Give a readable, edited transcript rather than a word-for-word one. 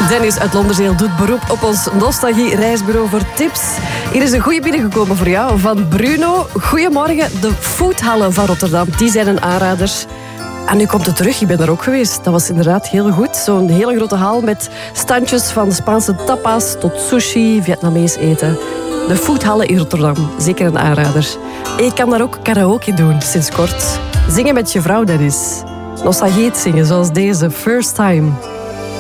Dennis uit Londerzeel doet beroep op ons nostalgie-reisbureau voor tips. Hier is een goeie binnengekomen voor jou van Bruno. Goedemorgen, de foodhallen van Rotterdam. Die zijn een aanrader. En nu komt het terug, ik ben daar ook geweest. Dat was inderdaad heel goed. Zo'n hele grote hal met standjes van Spaanse tapas tot sushi, Vietnamees eten. De foodhallen in Rotterdam, zeker een aanrader. En je kan daar ook karaoke doen, sinds kort. Zingen met je vrouw, Dennis. Nostalgie zingen, zoals deze, First Time.